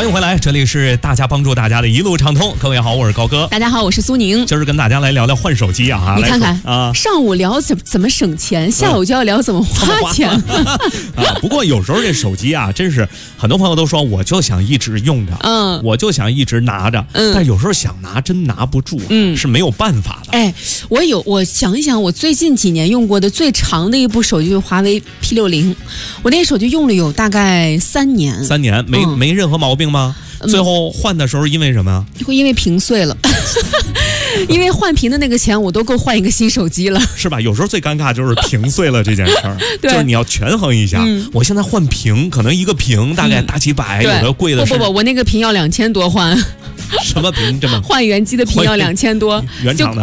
欢迎回来，这里是大家帮助大家的一路畅通。各位好，我是高哥。 大家好，我是苏宁。 今儿跟大家来聊聊换手机啊。 你看看啊， 上午聊怎么省钱，下午就要聊怎么花钱。 不过有时候这手机啊，真是很多朋友都说，我就想一直用着，我就想一直拿着，但有时候想拿真拿不住，是没有办法的。 哎，我想一想，我最近几年用过的最长的一部手机就是华为 P60，我那手机用了有大概3年。 3年没任何毛病吗？最后换的时候因为什么？ 会因为屏碎了。因为换屏的那个钱我都够换一个新手机了， 是吧？有时候最尴尬就是屏碎了这件事儿，就是你要权衡一下。我现在换屏，可能一个屏大概大几百，有的贵的是。 不，我那个屏要2000多换。 什么屏？这么换原机的屏要2000多， 原厂的。